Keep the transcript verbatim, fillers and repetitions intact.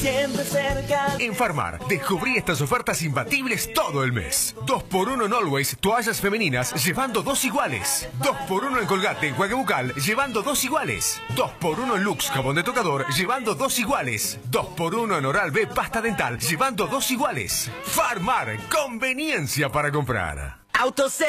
siempre cerca. En Farmar, descubrí estas ofertas imbatibles todo el mes. dos por uno en Always, toallas femeninas, llevando dos iguales. dos por uno en Colgate, enjuague bucal, llevando dos iguales. dos por uno en Lux, jabón de tocador, llevando dos iguales. dos por uno en Oral-B, pasta dental, llevando dos iguales. Farmar, conveniencia para comprar. Autos